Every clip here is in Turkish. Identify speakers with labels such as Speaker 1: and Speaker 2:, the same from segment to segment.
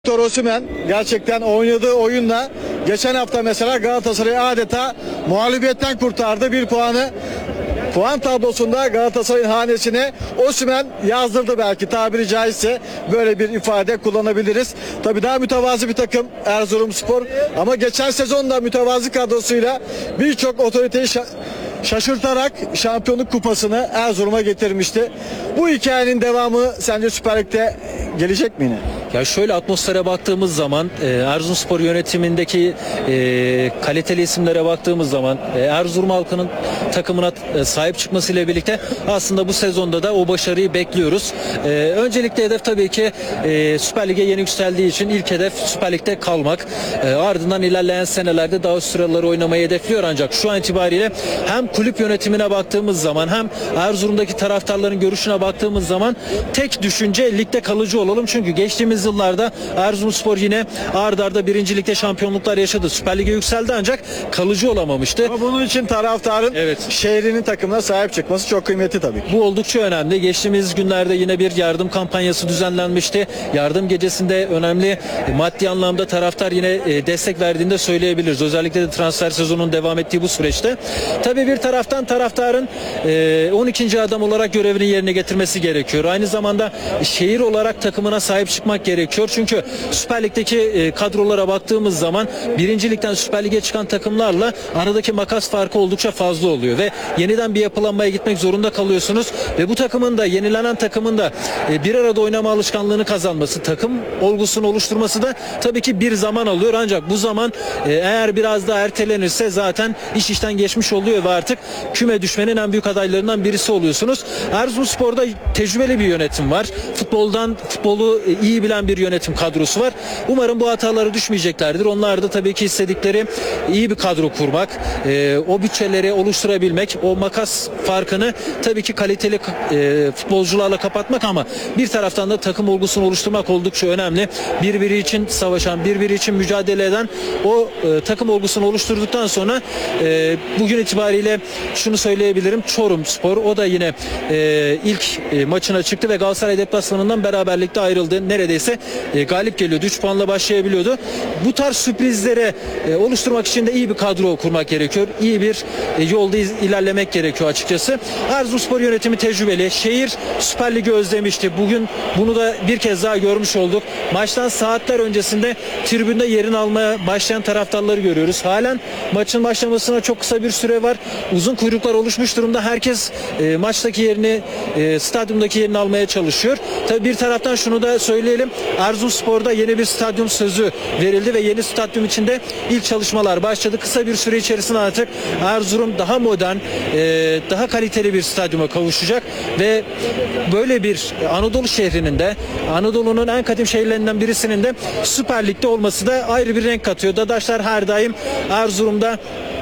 Speaker 1: Victor Osimhen gerçekten oynadığı oyunla geçen hafta mesela Galatasaray'ı adeta mağlubiyetten kurtardı. Bir puan tablosunda Galatasaray'ın hanesine Osimhen yazdırdı, belki tabiri caizse böyle bir ifade kullanabiliriz. Tabii daha mütevazı bir takım Erzurumspor, ama geçen sezonda mütevazı kadrosuyla birçok otoriteyi şaşırtarak şampiyonluk kupasını Erzurum'a getirmişti. Bu hikayenin devamı sence Süper Lig'de gelecek mi yine?
Speaker 2: Ya şöyle, atmosfere baktığımız zaman, Erzurumspor yönetimindeki kaliteli isimlere baktığımız zaman, Erzurum halkının takımına sahip çıkmasıyla birlikte aslında bu sezonda da o başarıyı bekliyoruz. Öncelikle hedef tabii ki Süper Lig'e yeni yükseldiği için ilk hedef Süper Lig'de kalmak. Ardından ilerleyen senelerde daha üst sıraları oynamayı hedefliyor, ancak şu an itibariyle hem kulüp yönetimine baktığımız zaman hem Erzurum'daki taraftarların görüşüne baktığımız zaman tek düşünce ligde kalıcı olalım. Çünkü geçtiğimiz yıllarda Erzurumspor yine ard arda 1. Lig'de şampiyonluklar yaşadı. Süper Lig'e yükseldi ancak kalıcı olamamıştı.
Speaker 1: Ama bunun için taraftarın şehrinin takımına sahip çıkması çok kıymetli tabii.
Speaker 2: Bu oldukça önemli. Geçtiğimiz günlerde yine bir yardım kampanyası düzenlenmişti. Yardım gecesinde önemli maddi anlamda taraftar yine destek verdiğini de söyleyebiliriz. Özellikle de transfer sezonunun devam ettiği bu süreçte. Tabii bir taraftan taraftarın 12. adam olarak görevini yerine getirmesi gerekiyor. Aynı zamanda şehir olarak takımına sahip çıkmak gerekiyor. Çünkü Süper Lig'deki kadrolara baktığımız zaman 1. Lig'den Süper Lig'e çıkan takımlarla aradaki makas farkı oldukça fazla oluyor ve yeniden bir yapılanmaya gitmek zorunda kalıyorsunuz ve bu takımın da, yenilenen takımın da bir arada oynama alışkanlığını kazanması, takım olgusunu oluşturması da tabii ki bir zaman alıyor, ancak bu zaman eğer biraz daha ertelenirse zaten iş işten geçmiş oluyor ve artık küme düşmenin en büyük adaylarından birisi oluyorsunuz. Erzurumspor'da tecrübeli bir yönetim var. Futbolu iyi bilen bir yönetim kadrosu var. Umarım bu hatalara düşmeyeceklerdir. Onlar da tabii ki istedikleri iyi bir kadro kurmak, o bütçeleri oluşturabilmek, o makas farkını tabii ki kaliteli futbolcularla kapatmak, ama bir taraftan da takım olgusunu oluşturmak oldukça önemli. Birbiri için savaşan, birbiri için mücadele eden o takım olgusunu oluşturduktan sonra bugün itibariyle şunu söyleyebilirim: Çorumspor, o da yine ilk maçına çıktı ve Galatasaray deplasmanından beraberlikte ayrıldı. Neredeyse galip geliyordu. 3 puanla başlayabiliyordu. Bu tarz sürprizlere oluşturmak için de iyi bir kadro kurmak gerekiyor. İyi bir yolda ilerlemek gerekiyor açıkçası. Erzurumspor yönetimi tecrübeli. Şehir Süper Lig'i özlemişti. Bugün bunu da bir kez daha görmüş olduk. Maçtan saatler öncesinde tribünde yerini almaya başlayan taraftarları görüyoruz. Halen maçın başlamasına çok kısa bir süre var. Uzun kuyruklar oluşmuş durumda. Herkes maçtaki yerini, stadyumdaki yerini almaya çalışıyor. Tabii bir taraftan şunu da söyleyelim: Erzurumspor'da yeni bir stadyum sözü verildi ve yeni stadyum içinde ilk çalışmalar başladı. Kısa bir süre içerisinde artık Erzurum daha modern, daha kaliteli bir stadyuma kavuşacak ve böyle bir Anadolu şehrinin de, Anadolu'nun en kadim şehirlerinden birisinin de Süper Lig'de olması da ayrı bir renk katıyor. Dadaşlar her daim Erzurum'da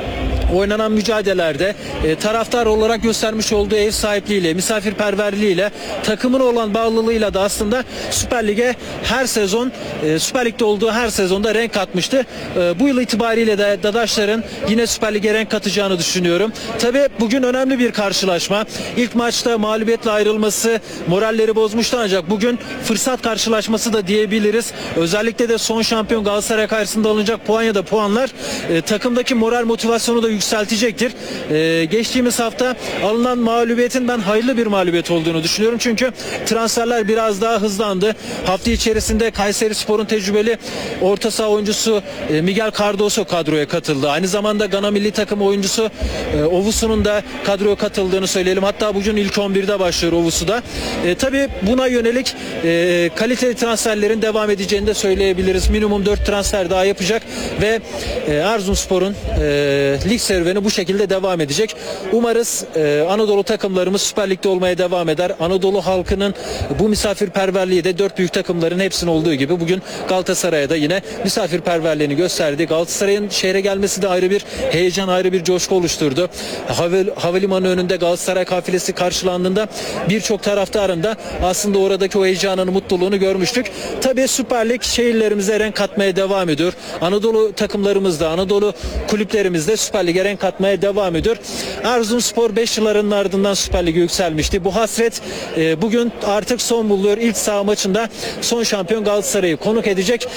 Speaker 2: oynanan mücadelelerde taraftar olarak göstermiş olduğu ev sahipliğiyle, misafirperverliğiyle, takımın olan bağlılığıyla da aslında Süper Lig'e her sezon, Süper Lig'de olduğu her sezonda renk katmıştı. Bu yıl itibariyle de Dadaşların yine Süper Lig'e renk katacağını düşünüyorum. Tabii bugün önemli bir karşılaşma. İlk maçta mağlubiyetle ayrılması moralleri bozmuştu, ancak bugün fırsat karşılaşması da diyebiliriz. Özellikle de son şampiyon Galatasaray karşısında alınacak puan ya da puanlar takımdaki moral motivasyonu da yükseltecektir. Geçtiğimiz hafta alınan mağlubiyetin ben hayırlı bir mağlubiyet olduğunu düşünüyorum. Çünkü transferler biraz daha hızlandı. Hafta içerisinde Kayserispor'un tecrübeli orta saha oyuncusu Miguel Cardoso kadroya katıldı. Aynı zamanda Gana milli takım oyuncusu Ovusu'nun da kadroya katıldığını söyleyelim. Hatta bugün ilk 11'de başlıyor Ovusu da. Tabii buna yönelik kaliteli transferlerin devam edeceğini de söyleyebiliriz. Minimum 4 transfer daha yapacak ve Erzurumspor'un lig serüveni bu şekilde devam edecek. Umarız Anadolu takımlarımız Süper Lig'de olmaya devam eder. Anadolu halkının bu misafirperverliği de 4 büyük takımların hepsinin olduğu gibi bugün Galatasaray'a da yine misafirperverliğini gösterdi. Galatasaray'ın şehre gelmesi de ayrı bir heyecan, ayrı bir coşku oluşturdu. Havalimanı önünde Galatasaray kafilesi karşılandığında birçok taraftarın da aslında oradaki o heyecanını, mutluluğunu görmüştük. Tabii Süper Lig şehirlerimize renk katmaya devam ediyor. Anadolu takımlarımız da, Anadolu kulüplerimiz de Süper Lig'e Lig'e renk katmaya devam ediyor. Erzurumspor 5 yılların ardından Süper Lig'e yükselmişti. Bu hasret bugün artık son buluyor. İlk saha maçında son şampiyon Galatasaray'ı konuk edecek.